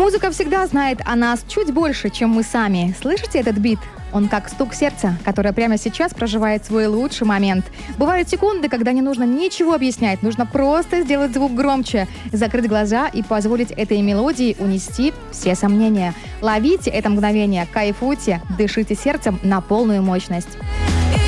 Музыка всегда знает о нас чуть больше, чем мы сами. Слышите этот бит? Он как стук сердца, которое прямо сейчас проживает свой лучший момент. Бывают секунды, когда не нужно ничего объяснять, нужно просто сделать звук громче, закрыть глаза и позволить этой мелодии унести все сомнения. Ловите это мгновение, кайфуйте, дышите сердцем на полную мощность.